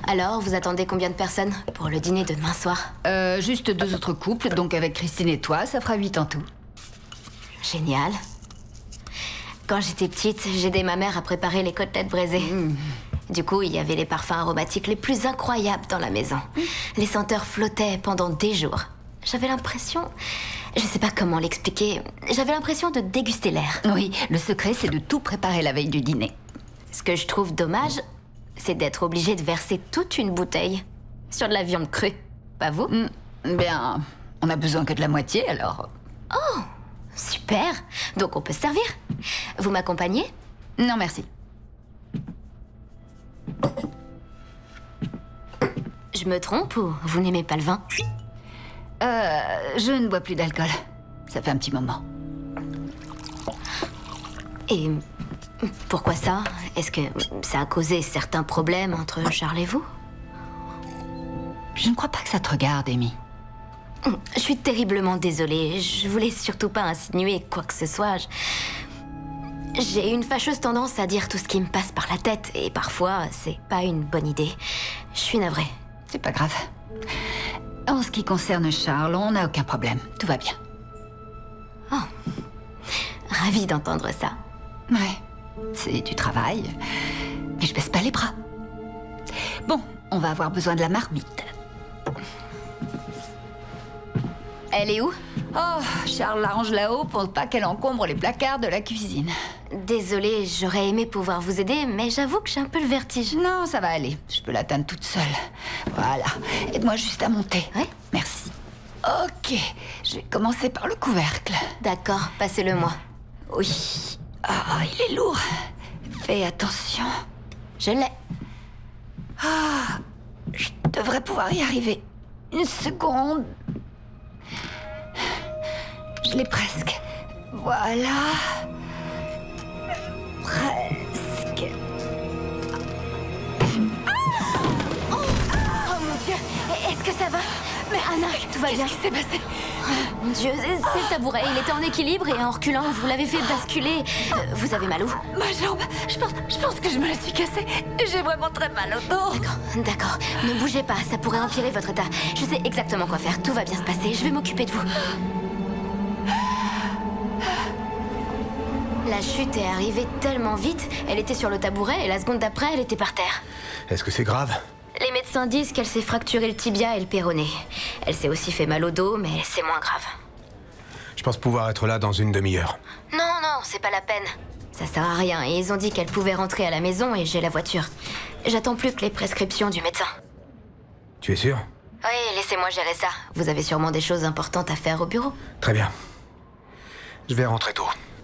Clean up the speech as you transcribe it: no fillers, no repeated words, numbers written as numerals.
Alors, vous attendez combien de personnes pour le dîner de demain soir? Juste 2 autres couples, donc avec Christine et toi, ça fera 8 en tout. Génial. Quand j'étais petite, j'aidais ma mère à préparer les côtelettes braisées. Du coup, il y avait les parfums aromatiques les plus incroyables dans la maison. Les senteurs flottaient pendant des jours. J'avais l'impression... Je sais pas comment l'expliquer. J'avais l'impression de déguster l'air. Oui, le secret, c'est de tout préparer la veille du dîner. Ce que je trouve dommage, c'est d'être obligé de verser toute une bouteille sur de la viande crue. Pas vous? Bien, on a besoin que de la moitié, alors... Oh, super. Donc on peut se servir. Vous m'accompagnez? Non, merci. Je me trompe ou vous n'aimez pas le vin? Je ne bois plus d'alcool. Ça fait un petit moment. Et pourquoi ça? Est-ce que ça a causé certains problèmes entre Charles et vous? Je ne crois pas que ça te regarde, Amy. Je suis terriblement désolée. Je voulais surtout pas insinuer quoi que ce soit. J'ai une fâcheuse tendance à dire tout ce qui me passe par la tête. Et parfois, c'est pas une bonne idée. Je suis navrée. C'est pas grave. En ce qui concerne Charles, on n'a aucun problème. Tout va bien. Ravie d'entendre ça. Ouais, c'est du travail. Mais je baisse pas les bras. Bon, on va avoir besoin de la marmite. Elle est où? Oh, Charles l'arrange là-haut pour pas qu'elle encombre les placards de la cuisine. Désolée, j'aurais aimé pouvoir vous aider, mais j'avoue que j'ai un peu le vertige. Non, ça va aller. Je peux l'atteindre toute seule. Voilà. Aide-moi juste à monter. Ouais. Merci. Ok. Je vais commencer par le couvercle. D'accord, passez-le-moi. Oui. Ah, il est lourd. Fais attention. Je l'ai. Je devrais pouvoir y arriver. Une seconde. Je l'ai presque. Voilà. Presque. Oh mon Dieu, est-ce que ça va? Mais Anna, tout va bien? Qu'est-ce qui s'est passé? Mon Dieu, c'est le tabouret. Il était en équilibre et en reculant, vous l'avez fait basculer. Vous avez mal où? Ma jambe. Je pense que je me la suis cassée. J'ai vraiment très mal au dos. D'accord. Ne bougez pas, ça pourrait empirer votre état. Je sais exactement quoi faire. Tout va bien se passer. Je vais m'occuper de vous. La chute est arrivée tellement vite. Elle était sur le tabouret et la seconde d'après, elle était par terre. Est-ce que c'est grave? Les médecins disent qu'elle s'est fracturé le tibia et le péroné. Elle s'est aussi fait mal au dos, mais c'est moins grave. Je pense pouvoir être là dans une demi-heure. Non, c'est pas la peine. Ça sert à rien. Et ils ont dit qu'elle pouvait rentrer à la maison et j'ai la voiture. J'attends plus que les prescriptions du médecin. Tu es sûr? Oui, laissez-moi gérer ça. Vous avez sûrement des choses importantes à faire au bureau. Très bien. Je vais rentrer tôt.